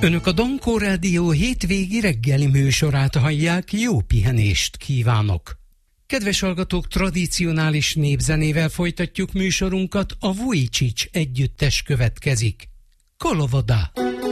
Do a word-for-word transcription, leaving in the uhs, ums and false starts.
Önök a Dankó Rádió hétvégi reggeli műsorát hallják, jó pihenést kívánok! Kedves hallgatók, tradicionális népzenével folytatjuk műsorunkat, a Vujicic együttes következik. Kolovada!